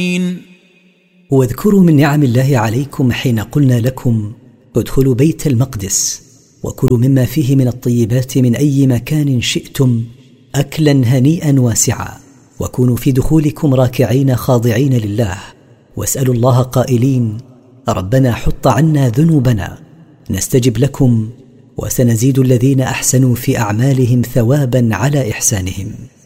واذكروا من نعم الله عليكم حين قلنا لكم ادخلوا بيت المقدس وكلوا مما فيه من الطيبات من أي مكان شئتم أكلا هنيئا واسعا، وكونوا في دخولكم راكعين خاضعين لله، واسألوا الله قائلين ربنا حط عنا ذنوبنا نستجب لكم وسنزيد الذين أحسنوا في أعمالهم ثوابا على إحسانهم.